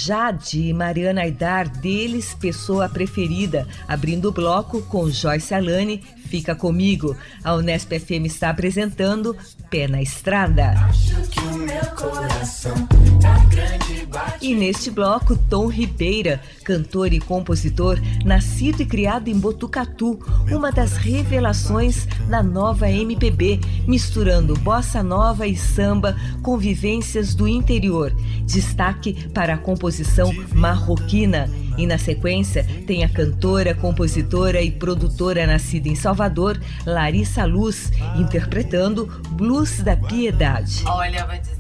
Jade e Mariana Aidar, deles, pessoa preferida, abrindo o bloco com Joyce Alane, Fica Comigo. A Unesp FM está apresentando Pé na Estrada. Acho que o meu coração é grande. E neste bloco, Tom Ribeira, cantor e compositor, nascido e criado em Botucatu, uma das revelações da nova MPB, misturando bossa nova e samba com vivências do interior. Destaque para a composição marroquina. E na sequência tem a cantora, compositora e produtora nascida em Salvador, Larissa Luz, interpretando Blues da Piedade. Olha, vou dizer